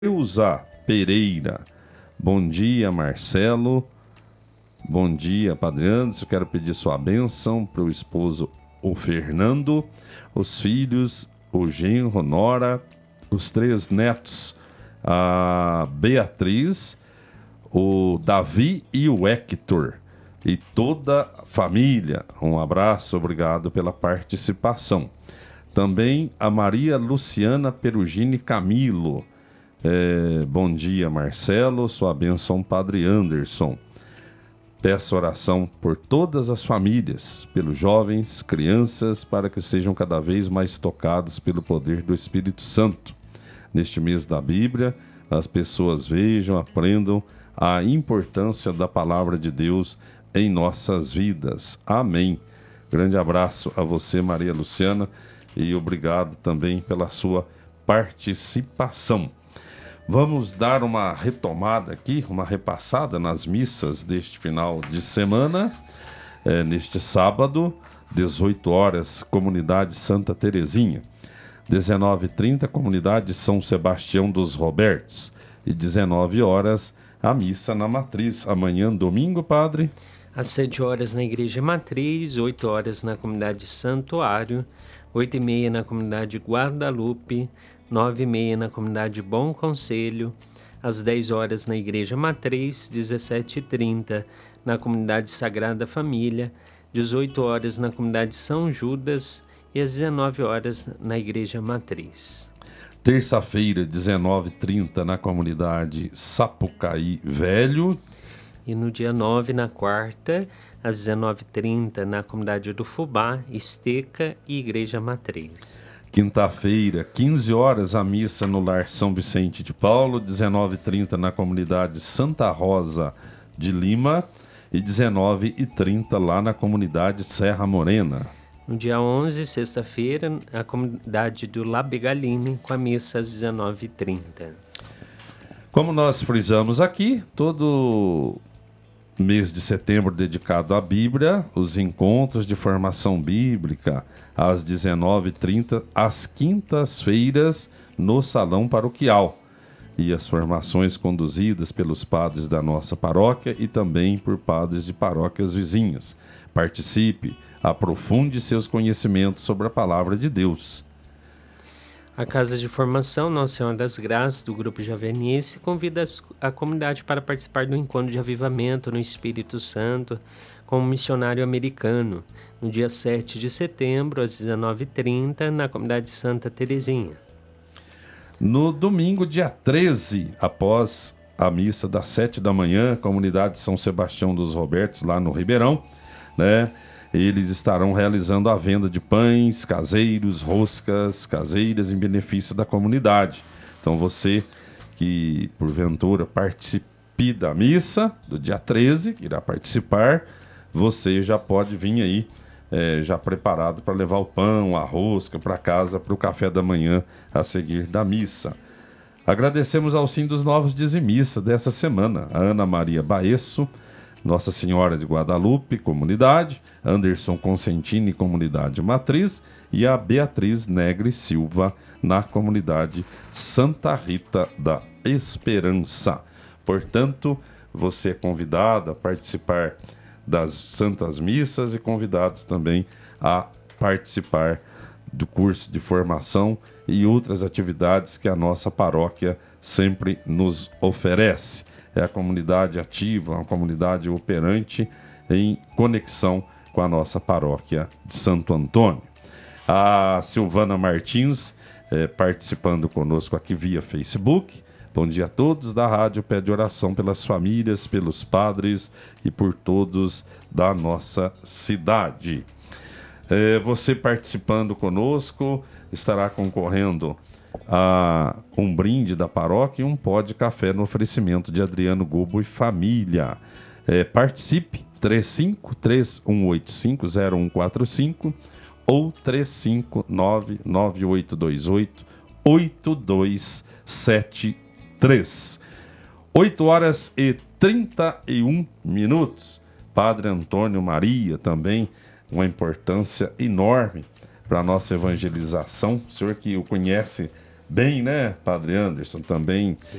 Eusa Pereira. Bom dia, Marcelo. Bom dia, Padre Anderson. Quero pedir sua bênção para o esposo, o Fernando, os filhos, o genro, Nora, os 3 netos, a Beatriz, o Davi e o Hector. E toda a família. Um abraço, obrigado pela participação. Também a Maria Luciana Perugini Camilo. Bom dia, Marcelo. Sua bênção, Padre Anderson. Peço oração por todas as famílias, pelos jovens, crianças, para que sejam cada vez mais tocados pelo poder do Espírito Santo. Neste mês da Bíblia, as pessoas vejam, aprendam a importância da palavra de Deus em nossas vidas. Amém. Grande abraço a você, Maria Luciana, e obrigado também pela sua participação. Vamos dar uma retomada aqui, uma repassada nas missas deste final de semana. Neste sábado, 18 horas, Comunidade Santa Terezinha. 19h30, Comunidade São Sebastião dos Robertos. E 19 horas, a missa na Matriz. Amanhã, domingo, Padre? Às 7 horas na Igreja Matriz, 8 horas na Comunidade Santuário, 8h30 na Comunidade Guadalupe, 9h30 na Comunidade Bom Conselho, às 10 horas na Igreja Matriz, 17h30 na Comunidade Sagrada Família, 18 horas na Comunidade São Judas e às 19 horas na Igreja Matriz. Terça-feira, 19h30 na Comunidade Sapucaí Velho. E no dia 9, na quarta, às 19h30 na Comunidade do Fubá, Esteca e Igreja Matriz. Quinta-feira, 15 horas, a missa no Lar São Vicente de Paulo, 19h30 na Comunidade Santa Rosa de Lima e 19h30 lá na Comunidade Serra Morena. No dia 11, sexta-feira, a Comunidade do Labegaline, com a missa às 19h30. Como nós frisamos aqui, todo mês de setembro dedicado à Bíblia, os encontros de formação bíblica às 19h30, às quintas-feiras, no Salão Paroquial. E as formações conduzidas pelos padres da nossa paróquia e também por padres de paróquias vizinhas. Participe, aprofunde seus conhecimentos sobre a Palavra de Deus. A Casa de Formação Nossa Senhora das Graças, do Grupo Javenice, convida a comunidade para participar do encontro de avivamento no Espírito Santo com um missionário americano, no dia 7 de setembro, às 19h30, na Comunidade Santa Terezinha. No domingo, dia 13, após a missa das 7 da manhã, Comunidade São Sebastião dos Robertos, lá no Ribeirão, né? Eles estarão realizando a venda de pães caseiros, roscas caseiras em benefício da comunidade. Então você que porventura participe da missa do dia 13, irá participar, você já pode vir aí já preparado para levar o pão, a rosca para casa, para o café da manhã a seguir da missa. Agradecemos ao sim dos novos dizimistas dessa semana, a Ana Maria Baesso, Nossa Senhora de Guadalupe, Comunidade, Anderson Consentini, Comunidade Matriz, e a Beatriz Negre Silva, na Comunidade Santa Rita da Esperança. Portanto, você é convidado a participar das Santas Missas e convidados também a participar do curso de formação e outras atividades que a nossa paróquia sempre nos oferece. É a comunidade ativa, uma comunidade operante em conexão com a nossa paróquia de Santo Antônio. A Silvana Martins participando conosco aqui via Facebook. Bom dia a todos da rádio, pede oração pelas famílias, pelos padres e por todos da nossa cidade. Você participando conosco estará concorrendo a um brinde da paróquia e um pó de café no oferecimento de Adriano Gobo e família. Participe, 35-3185-0145 ou 359-9828-8273. 8 horas e 31 minutos. Padre Antônio Maria também, uma importância enorme para a nossa evangelização. O senhor que o conhece bem, né, Padre Anderson? Também